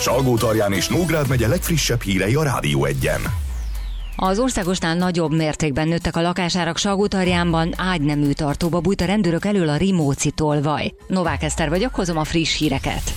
Salgótarján és Nógrád megye legfrissebb hírei a Rádió Egyen. Az országosnál nagyobb mértékben nőttek a lakásárak Salgótarjánban, ágynemű tartóba bújt a rendőrök elől a Rimóci tolvaj. Novák Eszter vagyok, hozom a friss híreket.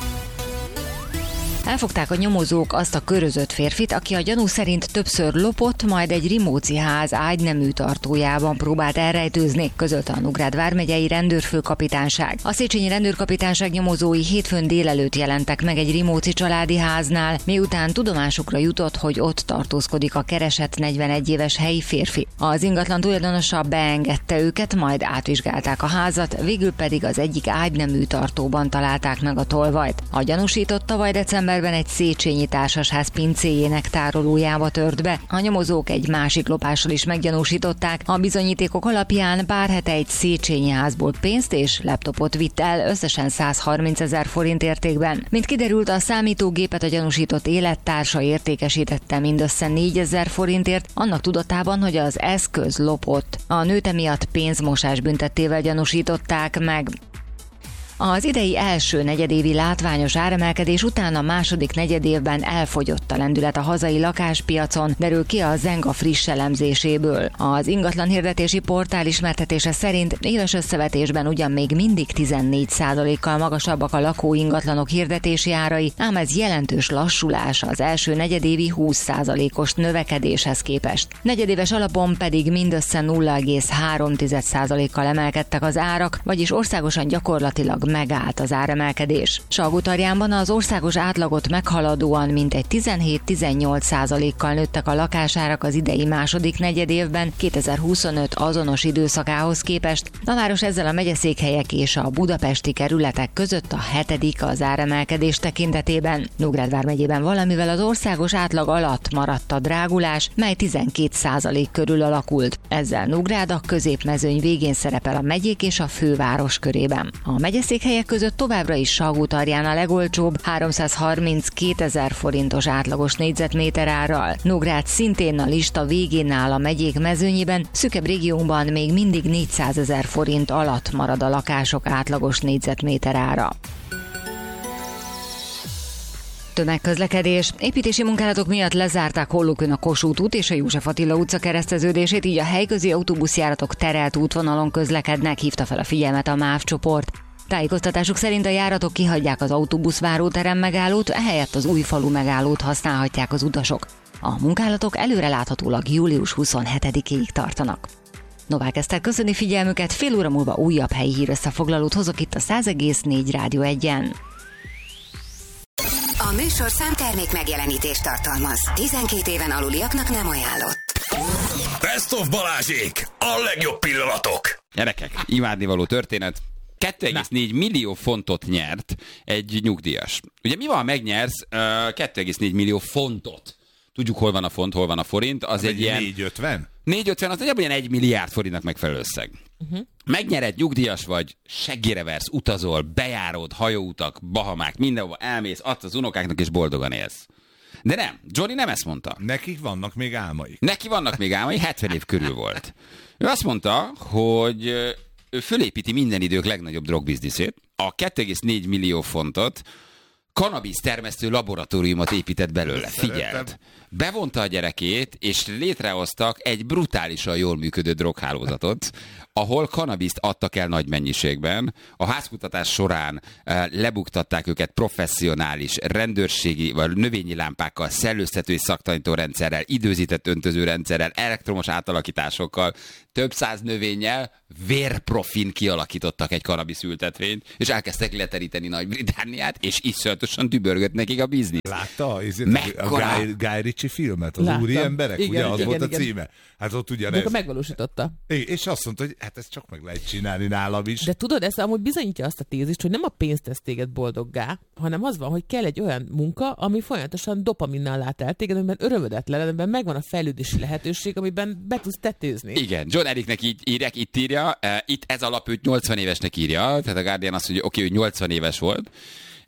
Elfogták a nyomozók azt a körözött férfit, aki a gyanú szerint többször lopott, majd egy Rimóci ház ágynemű tartójában próbált elrejtőzni, közölte a Nógrád vármegyei rendőrfőkapitányság. A Széchenyi rendőrkapitányság nyomozói hétfőn délelőtt jelentek meg egy Rimóci családi háznál, miután tudomásukra jutott, hogy ott tartózkodik a keresett 41 éves helyi férfi. Az ingatlan tulajdonosa beengedte őket, majd átvizsgálták a házat, végül pedig az egyik ágynemű tartóban találták meg a tolvajt. A gyanúsított tavaly decemberben egy széchenyi társasház pincéjének tárolójába tört be. A nyomozók egy másik lopással is meggyanúsították. A bizonyítékok alapján pár hete egy széchenyi házból pénzt és laptopot vitt el, összesen 130 000 forint értékben. Mint kiderült, a számítógépet a gyanúsított élettársa értékesítette mindössze 4 000 forintért, annak tudatában, hogy az eszköz lopott. A nőt emiatt pénzmosás büntettével gyanúsították meg. Az idei első negyedévi látványos áremelkedés után a második negyedévben elfogyott a lendület a hazai lakáspiacon, derül ki a Zenga friss elemzéséből. Az ingatlan hirdetési portál ismertetése szerint éves összevetésben ugyan még mindig 14%-kal magasabbak a lakóingatlanok hirdetési árai, ám ez jelentős lassulás az első negyedévi 20%-os növekedéshez képest. Negyedéves alapon pedig mindössze 0,3%-kal emelkedtek az árak, vagyis országosan gyakorlatilag megállt az áremelkedés. Salgótarjánban az országos átlagot meghaladóan mintegy 17-18%-kal nőttek a lakásárak az idei második negyedévben 2025 azonos időszakához képest. A város ezzel a megyeszékhelyek és a budapesti kerületek között a 7. az áremelkedés tekintetében. Nógrád vármegyében valamivel az országos átlag alatt maradt a drágulás, mely 12% körül alakult. Ezzel Nógrád a középmezőny végén szerepel a megyék és a főváros körében. A megyeszékhelyek között továbbra is Salgótarján a legolcsóbb 332 000 forintos átlagos négyzetméter árral. Nógrád szintén a lista végén áll a megyék mezőnyében, szűkebb régiónkban még mindig 400 000 forint alatt marad a lakások átlagos négyzetméter ára. Tömegközlekedés. Építési munkálatok miatt lezárták Hollókön a Kossuth út és a József Attila utca kereszteződését, így a helyközi autóbuszjáratok terelt útvonalon közlekednek, hívta fel a figyelmet a MÁV csoport. Tájékoztatásuk szerint a járatok kihagyják az autóbuszváróterem megállót, ehelyett az Újfalu megállót használhatják az utasok. A munkálatok előreláthatólag július 27-ig tartanak. Novák Eszter köszöni figyelmüket, fél óra múlva újabb helyi hírösszefoglalót hozok itt a 100,4 Rádió Egyen. A műsorszám termék megjelenítést tartalmaz. 12 éven aluliaknak nem ajánlott. Best of Balázsék! A legjobb pillanatok! Gyerekek, imádnivaló történet. 2,4 millió fontot nyert egy nyugdíjas. Ugye mi van, ha megnyersz 2,4 millió fontot? Tudjuk, hol van a font, hol van a forint. Az egy ilyen 450? 450, az nagyjából ilyen 1 milliárd forintnak megfelelő összeg. Megnyered, nyugdíjas vagy, seggire versz, utazol, bejárod, hajóutak, Bahamák, mindenhova elmész, adsz az unokáknak és boldogan élsz. De nem, Johnny nem ezt mondta. Nekik vannak még álmaik. 70 év körül volt. Ő azt mondta, hogy ő fölépíti minden idők legnagyobb drogbizniszét, a 2,4 millió fontot, kannabisz termesztő laboratóriumot épített belőle. Figyeld! Bevonta a gyerekét, és létrehoztak egy brutálisan jól működő droghálózatot, ahol kannabiszt adtak el nagy mennyiségben. A házkutatás során lebuktatták őket professzionális rendőrségi vagy növényi lámpákkal, szellőztető és szaktanító rendszerrel, időzített öntözőrendszerrel, elektromos átalakításokkal, több száz növényel, vérprofin kialakítottak egy kannabisz ültetvényt, és elkezdtek leteríteni Nagy-Britanniát, és iszonyatosan dübörgött nekik a biznisz. Látta a Guy Ritchie filmet, az úri emberek? Igen, ugye az volt a címe. Hát ott ugyanez. De megvalósította. És azt mondta, hogy hát ezt csak meg lehet csinálni nálam is. De tudod, ez amúgy bizonyítja azt a tézist, hogy nem a pénz tesz téged boldoggá, hanem az van, hogy kell egy olyan munka, ami folyamatosan dopaminnal lát el téged, amiben örömödetlen, amiben megvan a fejlődési lehetőség, amiben be tudsz tetőzni. Igen, John Ericnek így írják, itt írja, itt ez alap őt 80 évesnek írja, tehát a Guardian azt mondja, oké, hogy 80 éves volt,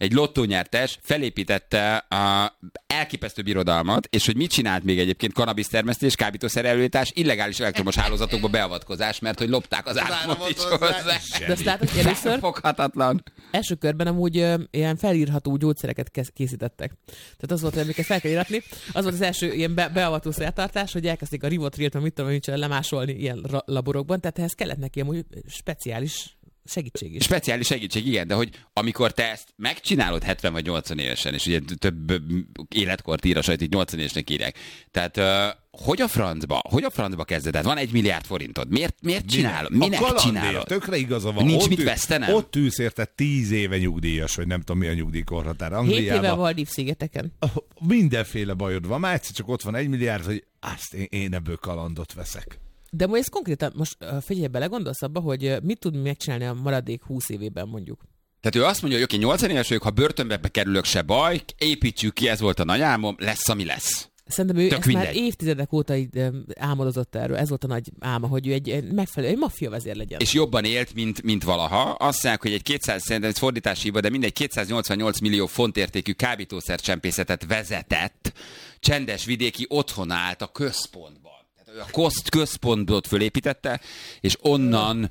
egy lottónyertes felépítette a elképesztő birodalmat, és hogy mit csinált még egyébként, kannabisztermesztés, kábítószer előállítás, illegális elektromos hálózatokba beavatkozás, mert hogy lopták az áramot is hozzá. De azt látod, hogy először foghatatlan. Első körben amúgy ilyen felírható gyógyszereket készítettek. Tehát az volt, amiket fel kell íratni. Az volt az első ilyen beavató szertartás, hogy elkezdték a rivotrilt, mit tudom, nincs lemásolni ilyen laborokban, tehát ehhez kellett neki amúgy speciális segítség is. Speciális segítség, igen, de hogy amikor te ezt megcsinálod 70 vagy 80 évesen, és ugye több életkort ír a sajt, így 80 évesnek írják. Tehát hogy a francba kezded? Tehát van 1 milliárd forintod. Miért csinálod? Minek csinálod? Tökre igaza van. Nincs mit vesztenem? Ott ülsz érte 10 éve nyugdíjas, vagy nem tudom mi a nyugdíjkorhatár. 7 éve Maldív-szigeteken. Mindenféle bajod van. Már egyszer csak ott van 1 milliárd, hogy azt én ebből kalandot veszek. De most konkrétan, most figyelj bele, gondolsz abba, hogy mit tud megcsinálni a maradék 20 évében mondjuk? Tehát ő azt mondja, hogy oké, 80 éves vagyok, ha börtönbe bekerülök, se baj, építsük ki, ez volt a nagy álmom, lesz, ami lesz. Szerintem ő ezt már évtizedek óta álmodozott erről, ez volt a nagy álma, hogy ő egy megfelelő, egy maffia vezér legyen. És jobban élt, mint valaha. Azt mondják, hogy egy szerintem ez fordítási hiba, de mindegy 288 millió font értékű kábítószercsempészetet vezetett, csendes vidéki otthona állt a központban. A központot fölépítette, és onnan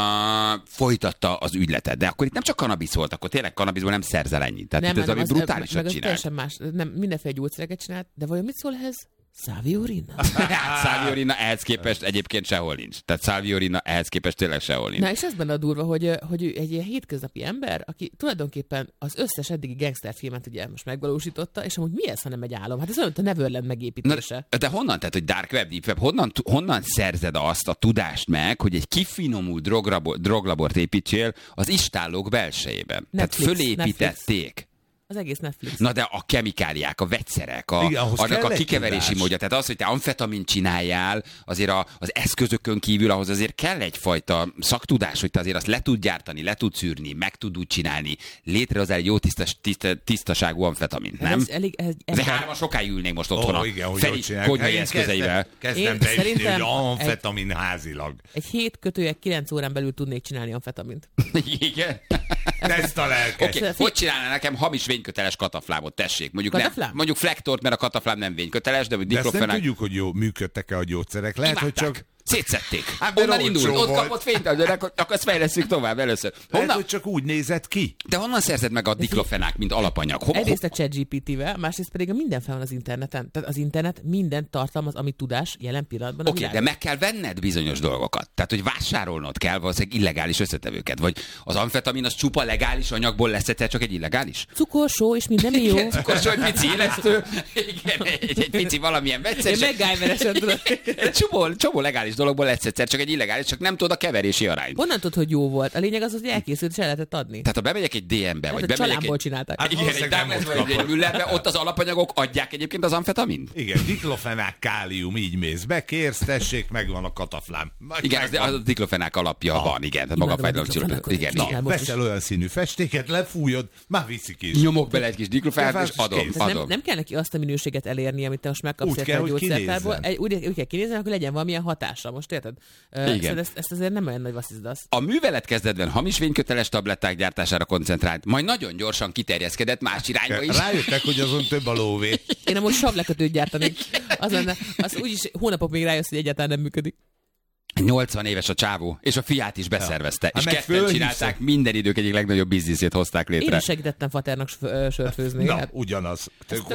folytatta az ügyletet. De akkor itt nem csak kannabisz volt, akkor tényleg kannabiszból nem szerzel ennyit. Tehát nem, itt ami brutálisat csinált. Más, nem, mindenféle gyógyszereket csinált, de vajon mit szól ehhez? Salvia-Orina. Salvia-Orina ehhez képest egyébként sehol nincs. Tehát Salvia-Orina ehhez képest tényleg sehol nincs. Na és ez benne a durva, hogy ő egy ilyen hétköznapi ember, aki tulajdonképpen az összes eddigi gangsterfilmet ugye most megvalósította, és amúgy mi ez, ha nem egy álom? Hát ez olyan, mint a Neverland megépítése. De honnan, tehát, hogy Dark Web, Deep Web, honnan szerzed azt a tudást meg, hogy egy kifinomult droglabort építsél az istállók belsejében? Tehát fölépítették. Az egész Netflix. Na de a kemikáliák, a vegyszerek, annak a kikeverési módja. Tehát az, hogy te amfetamin csináljál, azért az eszközökön kívül ahhoz azért kell egyfajta szaktudás, hogy te azért azt le tud gyártani, le tud szűrni, meg tud úgy csinálni. Létrehozzál egy jó tisztaságú amfetamint, nem? Ez 3-an sokáig ülnénk most otthon a Feri konyhai eszközeivel. Kezdem beütni, hogy amfetamin házilag. Egy 7-9 órán belül tudnék csinálni amfetamint. Igen. Ezt a lelket. Okay. Hogy csinálná nekem hamis vényköteles kataflámot, tessék. Mondjuk flektort, mert a kataflám nem vényköteles, de ezt nem tudjuk, hogy jó működtek-e a gyógyszerek. Lehet, hogy csak... Szétszették. Onnan indult, ott kapott fényt, akkor ezt fejlesztjük tovább először. Lehet, hogy csak úgy nézett ki. De honnan szerzed meg a diklofenák, mint alapanyag? Egyrészt a ChatGPT-vel, másrészt pedig a minden fel van az interneten. Tehát az internet mindent tartalmaz, ami tudás jelen pillanatban. Oké, de meg kell venned bizonyos dolgokat. Tehát, hogy vásárolnod kell valószínűleg illegális összetevőket. Vagy az amfetamin az csupa legális anyagból lesz egyszer csak egy illegális? Cukorsó és minden jó. Igen, cukorsó, egy pici élesztő, igen, egy pici valamilyen vegyszer. Én MacGyveresen tudod. Csomó legális dologból lesz egyszer csak egy illegális, csak nem tudod a keverési arányt. Honnan tudod, hogy jó volt? A lényeg az, hogy elkészült, és el lehetett adni. Tehát ha bemegyek egy DM-be, vagy bemegyek családból csinálták. Igen, egy Douglas vagy egy Müllerbe, ott az alapanyagok adják egyébként az amfetamint? Igen, diklofenák, kálium, így mész be, kérsz, tessék, megvan a kataflám. Igen, az a diklofenák alapja van, igen. Tehát maga fájdalomcsillapot. Igen. Veszel olyan színű festéket, lefújod, már viszik is. Nyomok bele egy kis diklofenát, és adom. Nem kell neki azt a minőséget elérni, amit te most megkapsz a gyógyszertárból. Úgy kell kinézni, hogy legyen valamilyen hatása. Most érted? Igen. Ezt azért nem olyan nagy vasszizdasz. A művelet kezdetben hamis vényköteles tabletták gyártására koncentrált, majd nagyon gyorsan kiterjeszkedett más irányba is. Rájöttek, hogy azon több a lóvé. Én amúgy sablekötőt gyártanék. Az úgyis hónapok még rájössz, hogy egyáltalán nem működik. 80 éves a csávó, és a fiát is beszervezte. És ketten csinálták, minden idők egyik legnagyobb bizniszét hozták létre. Én is segítettem Faternak sört főzni. Na, ugyanaz.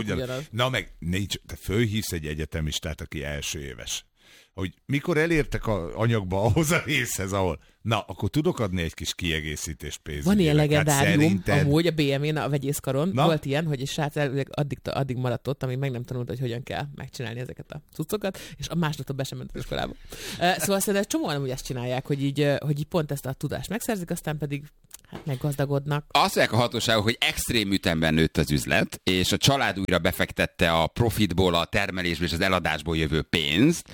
Na meg, te fölhívsz egy egyetemistát, aki első éves. Hogy mikor elértek az anyagba ahhoz a részhez, ahol na, akkor tudok adni egy kis kiegészítést pénzügyileg. Van ilyen legendárium, amúgy a BM-én, a vegyészkaron volt ilyen, hogy egy srác addig maradt ott, amíg meg nem tanult, hogy hogyan kell megcsinálni ezeket a cuccokat, és a másnaptól be sem ment az iskolába. Szóval szerintem csomóan amúgy ezt csinálják, hogy így pont ezt a tudást megszerzik, aztán pedig meggazdagodnak. Azt mondják a hatóságok, hogy extrém ütemben nőtt az üzlet, és a család újra befektette a profitból, a termelésből és az eladásból jövő pénzt,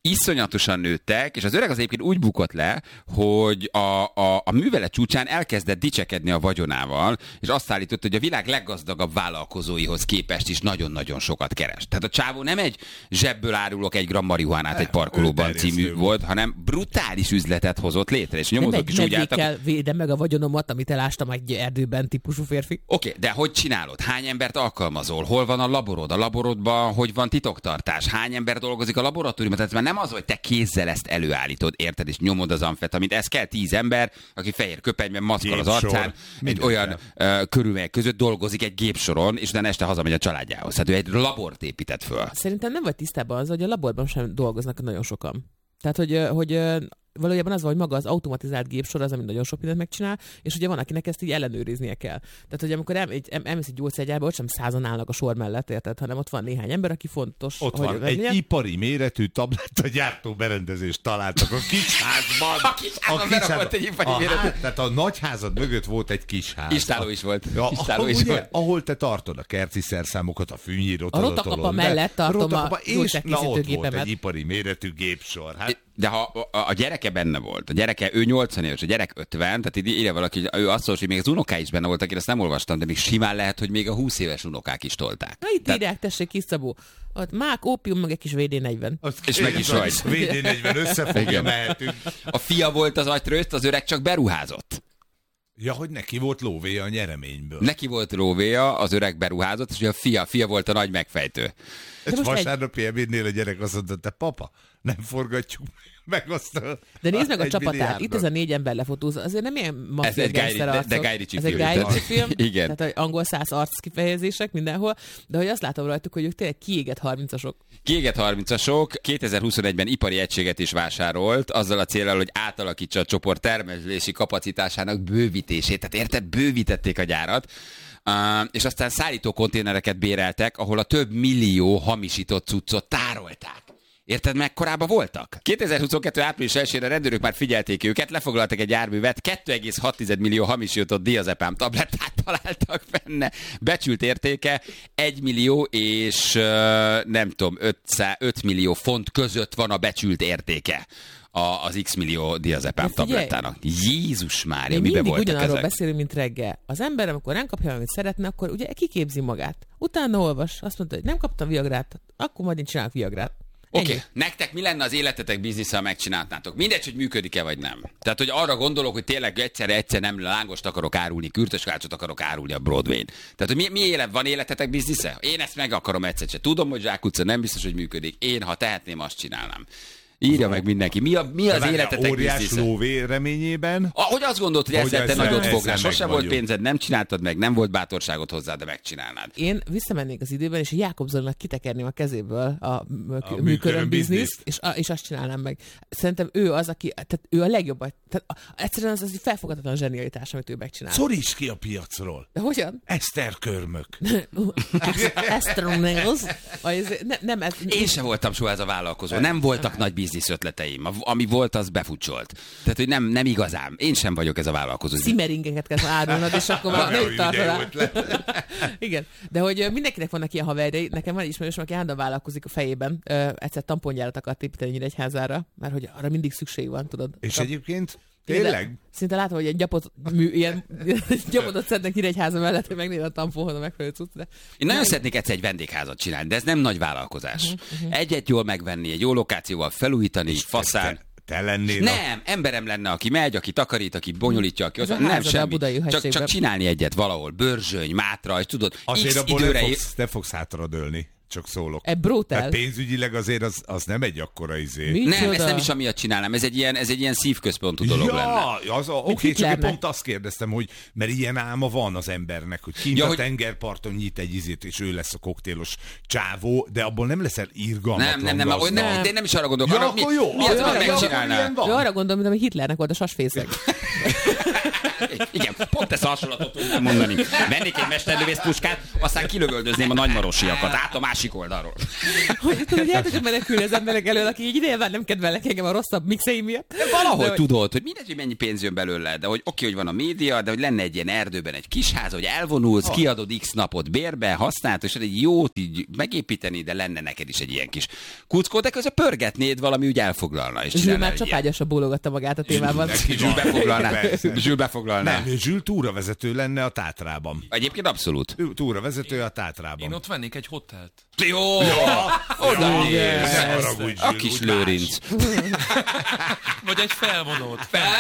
iszonyatosan nőttek, és az öreg az egyébként úgy bukott le, hogy a művelet csúcsán elkezdett dicsekedni a vagyonával, és azt állította, hogy a világ leggazdagabb vállalkozóihoz képest is nagyon-nagyon sokat keres. Tehát a csávó nem egy zsebből árulok 1 gramm marihuánát egy parkolóban című volt, hanem brutális üzletet hozott létre, és nyomozók is úgy álltak. Kell védem meg a vagyonomat, amit elástam egy erdőben típusú férfi. Oké, de hogy csinálod? Hány embert alkalmazol? Hol van a laborod? A laborodban hogy van titoktartás? Hány ember dolgozik a laboratóriumban? Tehát már nem az, hogy te kézzel ezt előállítod, érted, és nyomod az amfetamint. Ez kell 10 ember, aki fehér köpenyben, maszkal az arcán, egy olyan körülmények között dolgozik egy gépsoron, és utána este hazamegy a családjához. Tehát ő egy labort épített föl. Szerintem nem vagy tisztában az, hogy a laborban sem dolgoznak nagyon sokan. Tehát, hogy valójában az van, hogy maga az automatizált gépsor az, ami nagyon sok mindent megcsinál, és ugye van, akinek ezt így ellenőriznie kell. Tehát, hogy amikor elmész egy gyógyszergyárba, ott sem 100-an állnak a sor mellett, érted, hanem ott van néhány ember, aki fontos. Ott van egy ipari méretű tablettagyártó berendezést találtak a kisházban. A kisházban volt egy ipari méretű. Tehát a nagyházad mögött volt egy kisház. Istáló is volt. Volt. Ahol te tartod a kerti szerszámokat, a fűnyírót. A rotakapa mellett tartom a gyógyszerkészítőgépemet. Ott volt egy ipari méretű gépsor. De ha a gyereke benne volt, ő 80 éves, a gyerek 50, tehát írja valaki, hogy ő azt szól, hogy még az unokái is benne voltak, én ezt nem olvastam, de még simán lehet, hogy még a 20 éves unokák is tolták. Na itt írják, tessék, kis Szabó. Ott mák, ópium, meg egy kis VD40. És meg is vagy. VD40 összefogja, mehetünk. A fia volt az agytrőzt, az öreg csak beruházott. Ja, hogy neki volt lóvéja a nyereményből. Neki volt lóvéja, az öreg beruházott, és a fia volt a nagy megfejtő. És vasárnapi ebédnél a gyerek azt mondta, te papa, nem forgatjuk meg azt a... De nézd meg a csapatát, itt ez a 4 ember lefotózza, azért nem ilyen maffia gangster arcok. De Guy Ritchie film. Ez egy Guy Ritchie film, igen. tehát angol száz arc kifejezések mindenhol, de hogy azt látom rajtuk, hogy ők tényleg kiégett 30-asok. Kiégett 30-asok, 2021-ben ipari egységet is vásárolt, azzal a céllal, hogy átalakítsa a csoport termelési kapacitásának bővítését. Tehát érted, bővítették a gyárat. És aztán szállító konténereket béreltek, ahol a több millió hamisított cuccot tárolták. Érted, mekkorában voltak? 2022. április 1-én a rendőrök már figyelték őket, lefoglaltak egy járművet, 2,6 millió hamisított diazepám tablettát találtak benne. Becsült értéke 1 millió és nem tudom, 5 millió font között van a becsült értéke az X millió diazepám tablettának. Jézus Mária, miben voltak ezek? Ugyanarról beszélünk, mint reggel. Az ember, amikor nem kapja, amit szeretne, akkor ugye kiképzi magát. Utána olvas, azt mondta, hogy nem kaptam viagrát, akkor majd én csinálok viagrát. Oké. Nektek mi lenne az életetek biznisze, ha megcsináltátok? Mindegy, hogy működik-e vagy nem. Tehát, hogy arra gondolok, hogy tényleg egyszer nem lángost akarok árulni, kürtöskácsot akarok árulni a Broadway-n. Tehát, hogy van életetek biznisze? Én ezt meg akarom egyszer se. Tudom, hogy Zsák utca nem biztos, hogy működik. Én, ha tehetném, azt csinálnám. Írja meg mindenki. Mi az életetek óriás biznisze? lóvé reményében? Hogy azt gondolt, hogy ezzel te nagyot fognál. Sose volt pénzed, nem csináltad meg, nem volt bátorságot hozzá, de megcsinálnád. Én visszamennék az időben, és Jákob Zolinak kitekerném a kezéből a műköröm bizniszt, és azt csinálnám meg. Szerintem ő az, aki, tehát ő a legjobb. Tehát egyszerűen az felfoghatatlan zsenialitás, amit ő megcsinál. Szoríts ki a piacról. De hogyan? Eszterkörmök. Eszterkörmök. Én sem voltam soha ez a vállalkozó. Nem voltak nagy biznisz ötleteim. Ami volt, az befutcsolt. Tehát, hogy nem igazán. Én sem vagyok ez a vállalkozó. Szimeringeket kell árulnod, és akkor már nem tartod. Igen. De hogy mindenkinek vannak ilyen haverjai. Nekem van ismerősöm, aki állandóan vállalkozik a fejében. Egyszer tampongyárat akart építeni Nyíregyházára, mert hogy arra mindig szükség van, tudod. És egyébként tényleg? Szinte látom, hogy ilyen gyapodot szednek Nyíregyháza mellett, hogy megnézem a tamponhoz a megfelelő cucc. Én nagyon szeretnék egyszer egy vendégházat csinálni, de ez nem nagy vállalkozás. Egyet jól megvenni, egy jó lokációval felújítani, faszán. Te lennél? Nem, emberem lenne, aki megy, aki takarít, aki bonyolítja, aki ott. Nem semmi. Csak csinálni egyet valahol. Börzsöny, Mátra, és tudod, azért X időre... te fogsz hátradőlni. Csak szólok. Hát pénzügyileg azért az nem egy akkora izé. Nem, ezt nem is amiatt csinálnám, ez egy ilyen szívközpontú dolog lenne. Oké, csak én pont azt kérdeztem, hogy mert ilyen álma van az embernek, hogy kint a tengerparton nyit egy izét, és ő lesz a koktélos csávó, de abból nem leszel irgalmatlan Nem, de én nem is arra gondolok. Ja, akkor jó. Mi az, hogy megcsinálnál? Arra gondolom, mint ami Hitlernek volt a sasfészek. Igen, pont ezt a hasonlatot tudnám mondani. Vennék egy mesterlövész puskát, aztán kilövöldözném a nagymarosiakat át a másik oldalról. Hogy tudod menekülni az emberek elől, aki így ideje már nem kedvelnek engem a rosszabb mixeim miatt. Valahogy tudod, hogy mindegy, hogy mennyi pénz jön belőle, de hogy oké, hogy van a média, de hogy lenne egy ilyen erdőben egy kis ház, hogy elvonulsz, kiadod x napot bérbe, használod, és egy jót így megépíteni, de lenne neked is egy ilyen kis kuckó, de közben pörgetnéd, valami úgy elfoglalna. Zsül már csapágyasra bólogatta magát a témában. Zsül befoglalná. Nem, Zsül túravezető lenne a Tátrában. Egyébként abszolút. Túravezető a Tátrában. Én ott vennék egy hotelt. Jó! Oda haragudj, a kis Lőrinc. Vagy egy felvonót.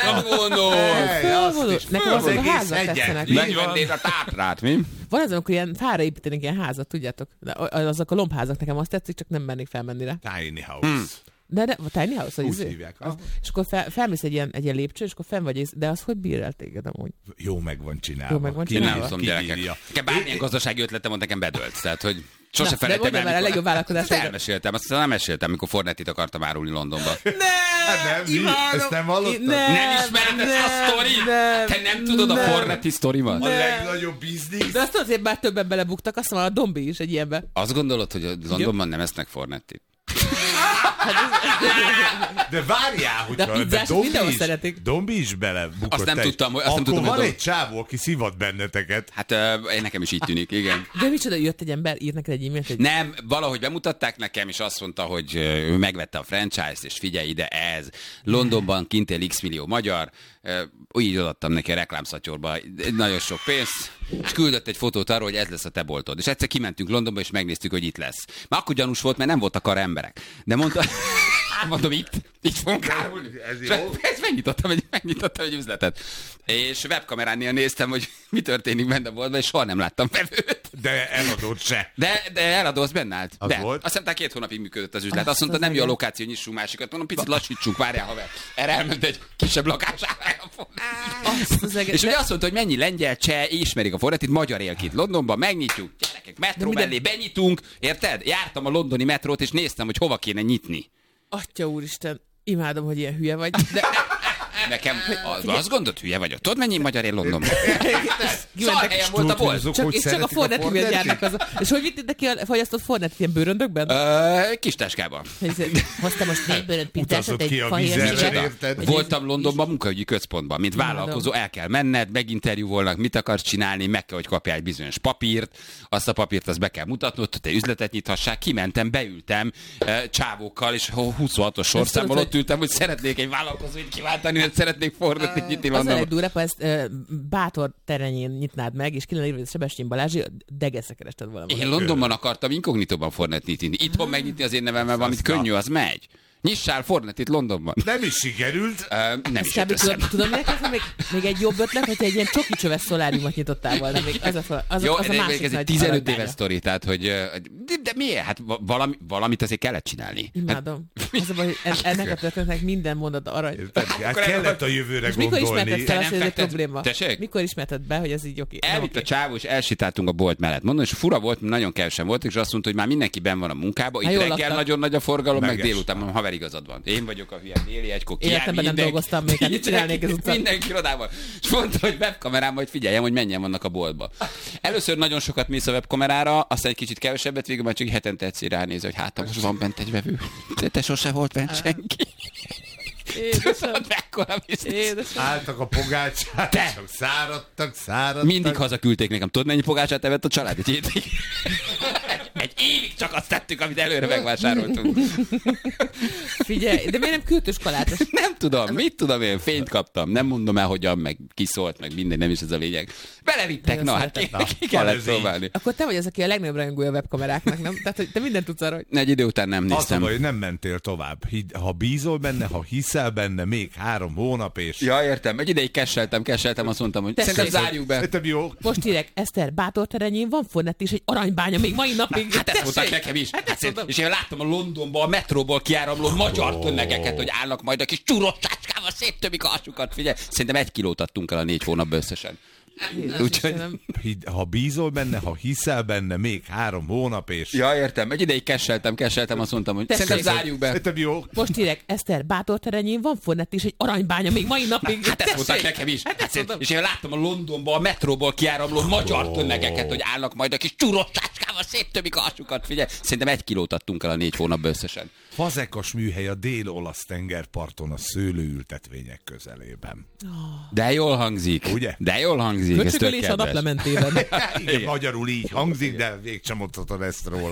Nekem azok a házak tetszenek. Megvennéd a Tátrát, mi? Van az, amikor ilyen fára építenek ilyen házat, tudjátok? Azok a lombházak nekem azt tetszik, csak nem mennék felmenni rá. Tiny house. De a tiny house, hogy Úgy hívják. és akkor felmész egy ilyen lépcső, és akkor fenn vagy, de az hogy bír el téged amúgy? Jó meg van csinálva. Jó meg van Én nem csinálva. hiszem, gyerekek. Nekem bármilyen gazdasági ötletem volt, nekem bedölt. Tehát, hogy sose felejtem el. A legjobb vállalkozás. Elmeséltem, azt nem meséltem, amikor Fornetit akartam árulni Londonba. Hát nem, ezt nem hallottad? Nem ismered ezt a sztorit? Te nem tudod a Forneti sztorimat? A legnagyobb biznisz. De azt azért már többen belebuktak, azt mondom, a Dombi is egy ilyenbe. Azt gondolod, hogy a Londonban nem esznek Fornetit? De várjál, hogy De a pizzások mindenhol szeretik. Dombi is belebukott. Azt nem tudtam, Akkor van hogy egy csávó, aki szivat benneteket. Hát nekem is így tűnik, igen. De micsoda, jött egy ember, írt neked egy e-mailt? Nem, valahogy bemutatták nekem, és azt mondta, hogy ő megvette a franchise-t, és figyelj ide, ez. Londonban kint él x millió magyar, így adtam neki a reklámszatyorba nagyon sok pénzt, és küldött egy fotót arról, hogy ez lesz a te boltod. És egyszer kimentünk Londonba, és megnéztük, hogy itt lesz. Már akkor gyanús volt, mert nem voltak arra emberek. De mondom, itt fogunk árulni. Ez megnyitottam egy üzletet. És webkameránnél néztem, hogy mi történik benne a boltban, és soha nem láttam vevőt. De eladott se. De eladó, az benne állt. Az de. volt? Azt hiszem, 2 hónapig működött az üzlet. Azt mondta, nem jó a lokáció, nyissunk másikat. Mondom, picit lassítsuk, várjál, haver. Erre elment egy kisebb lakására. És ugye azt mondta, hogy mennyi lengyel, cseh, ismerik a Fornetit, magyar él itt Londonban, megnyitjuk, gyerekek, metró mellé benyitunk, érted? Jártam a londoni metrót, és néztem, hogy hova kéne nyitni. Atya úristen, imádom, hogy ilyen hülye vagy. De... Nekem azt gondolod, hülye vagyok. Tudod, mennyi magyar él Londonban? Szarhelyen volt a bolt. Csak a Fornet miatt járnak az. És hogy vittél neki a fagyasztott Fornet ilyen bőröndökben? Kis táskában. Hoztam most 4 bőrönt pizzásat, Utazott ki a vízerre, érted? Voltam Londonban munkaügyi központban, mint vállalkozó, el kell menned, meginterjúvolnak, mit akarsz csinálni, meg kell, hogy kapjál egy bizonyos papírt, azt a papírt azt be kell mutatnod, hogy te üzletet nyithassák, kimentem, beültem csávókkal, és 26-os sorszámmal ott ültem, hogy szeretnék egy vállalkozóit kiváltani, mert szeretnék Fornetit nyitni Londonban. Az a Londonban. legdurvább, ha ezt Bátor terenyén nyitnád meg, és ki lenne írva, hogy Sebestyén Balázsi, degeszre kerested volna. Én Londonban akartam inkognitóban Fornetit nyitni. Itthon megnyitni az én nevemmel valamit könnyű, az megy. Nyissál Fornetit Londonban. Nem is sikerült. Nem is jött össze. Tudom, még egy jobb ötlet, hogyha egy ilyen csoki csöves szoláriumot nyitottál volna. Még az Jó, a másik ez egy 15 éves sztori, tehát hogy... De miért? Hát valamit azért kellett csinálni. Imádom. Az a baj, hogy ennek a történetnek minden mondat arany. Kellett a jövőre és mikor gondolni. ismerted fel azt, hogy ez egy probléma? Tessék? Mikor ismerted be, hogy ez így oké? Elvitt a csávó, és elsétáltunk a bolt mellett. Mondom, és fura volt, mert nagyon kevesen voltak, és azt mondta, hogy már mindenki benn van a munkába. Itt reggel nagyon nagy a forgalom, meg délután, mondom, haver, igazad van. Én vagyok a hülye déli, egykor életemben nem dolgoztam még, hát mit csinálnék ez utcán? Mindenki irodában. És mondta, hogy webkamerám, majd figyeljem, hogy menjen vannak a boltba. Először nagyon sokat mész a webkamerára, aztán egy kicsit kevesebbet, végül már csak hetente egyszer ránéz, hogy hát most van bent egy vevő. Te sose volt bent senki. Édesem. Álltak a pogácsát, csak száradtak. Mindig hazaküldték nekem. Tudod, mennyi pogácsát evett a család? Egy hétig? Egy évig csak azt tettük, amit előre megvásároltunk. Figyelj, de miért nem küldtős kalátos? Nem tudom, mit tudom én, fényt kaptam. Nem mondom el, hogyan, meg kiszólt, meg minden, nem is ez a lényeg. Belevittek, ki kellett próbálni. Akkor te vagy az, aki a legnagyobb rajongója a webkameráknak, nem? Tehát, hogy te mindent tudsz arra, hogy... Egy idő után nem néztem. Azt mondja, hogy nem mentél tovább. Ha bízol benne, ha hiszel benne, még 3 hónap és... Ja, értem. Egy ideig kesseltem, azt mondtam, hogy szerintem zárjuk be. Szerintem jó. Most írek, Eszter, Bátor terenyén van Fornet is, egy aranybánya még mai napig. Hát ezt mondták nekem is. És én láttam a Londonban, a metróból kiáramló magyar tömegeket, hogy állnak majd a kis csúros táskával, széttömik a hasukat. Figyelj, szerintem 1 kilót adtunk el a 4 hónapban összesen. Úgyhogy... Ha bízol benne, ha hiszel benne, még 3 hónap és... Ja, értem. Egy ideig kesseltem, azt mondtam, hogy szerintem zárjuk be. Szerintem jó. Most írek, Eszter, Bátorterenyén van Fornet és egy arany-bánya még mai napig. Hát ezt mondták nekem is. És én láttam a Londonban, a metróból kiáramló magyar tömegeket, hogy állnak majd a kis csúros sáskával, széttömik a hasukat. Figyelj, szerintem 1 kilót adtunk el a 4 hónapban összesen. Fazekas műhely a dél-olasz tengerparton a szőlőültetvények közelében. De jól hangzik. Ugye? De jól hangzik. Köcsögölés a naplementében. Igen, magyarul így hangzik, de végig sem mondhatod ezt róla.